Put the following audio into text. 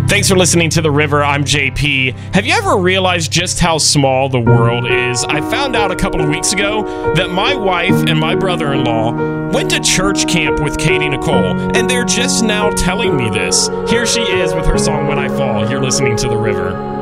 Thanks for listening to The River. I'm JP. Have you ever realized just how small the world is? I found out a couple of weeks ago that my wife and my brother-in-law went to church camp with Katie Nicole, and they're just now telling me this. Here she is with her song When I Fall. You're listening to The River.